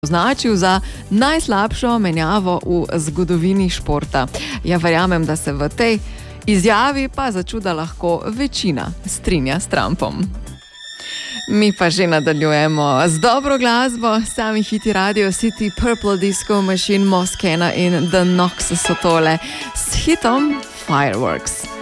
označil za najslabšo menjavo v zgodovini športa. Ja, verjamem, da se v tej izjavi pa začuda lahko večina strinja s Trumpom. Mi pa že nadaljujemo z dobro glasbo, sami hiti Radio City, Purple Disco Machine, Moskena in The Knox so tole s hitom Fireworks.